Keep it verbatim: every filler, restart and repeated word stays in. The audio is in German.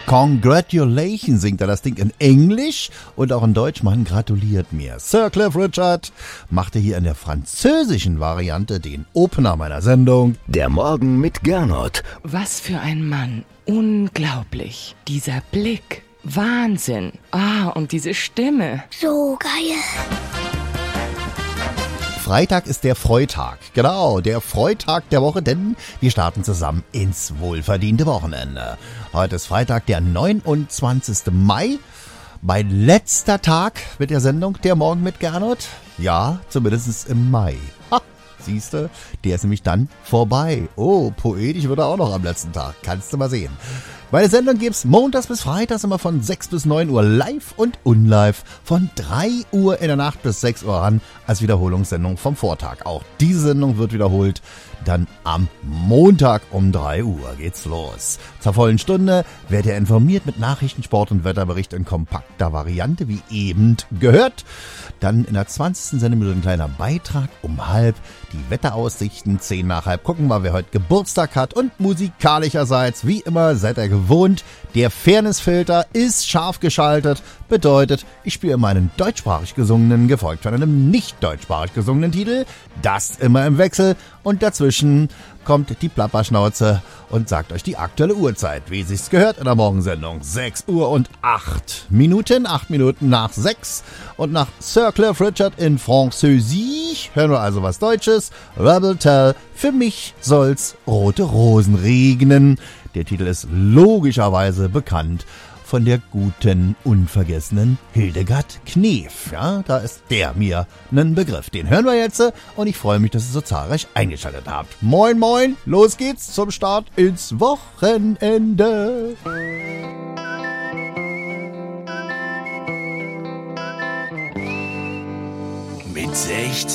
Congratulations singt er das Ding in Englisch und auch in Deutsch. Man gratuliert mir. Sir Cliff Richard machte hier in der französischen Variante den Opener meiner Sendung. Der Morgen mit Gernot. Was für ein Mann. Unglaublich. Dieser Blick. Wahnsinn. Ah, und diese Stimme. So geil. Freitag ist der Freitag. Genau, der Freitag der Woche, denn wir starten zusammen ins wohlverdiente Wochenende. Heute ist Freitag, der neunundzwanzigste Mai. Mein letzter Tag mit der Sendung Der Morgen mit Gernot. Ja, zumindest im Mai. Ha, siehste, der ist nämlich dann vorbei. Oh, poetisch wird er auch noch am letzten Tag. Kannst du mal sehen. Meine Sendung gibt's montags bis freitags immer von sechs bis neun Uhr live und unlive, von drei Uhr in der Nacht bis sechs Uhr ran als Wiederholungssendung vom Vortag. Auch diese Sendung wird wiederholt. Dann am Montag um drei Uhr geht's los. Zur vollen Stunde werdet ihr informiert mit Nachrichten, Sport und Wetterbericht in kompakter Variante, wie eben gehört. Dann in der zwanzigsten Sendeminute ein kleiner Beitrag um halb. Die Wetteraussichten, zehn nach halb. Gucken wir, wer heute Geburtstag hat. Und musikalischerseits, wie immer, seid ihr gewohnt. Der Fairnessfilter ist scharf geschaltet. Bedeutet, ich spiele meinen deutschsprachig gesungenen, gefolgt von einem nicht deutschsprachig gesungenen Titel. Das immer im Wechsel. Und dazwischen kommt die Plapperschnauze und sagt euch die aktuelle Uhrzeit, wie sich's gehört in der Morgensendung. sechs Uhr und acht Minuten, acht Minuten nach sechs. Und nach Sir Cliff Richard in Französisch hören wir also was Deutsches. Rebel Tell, für mich soll's rote Rosen regnen. Der Titel ist logischerweise bekannt von der guten, unvergessenen Hildegard Knef. Ja, da ist der mir ein Begriff. Den hören wir jetzt und ich freue mich, dass ihr so zahlreich eingeschaltet habt. Moin, moin, los geht's zum Start ins Wochenende. Mit sechzig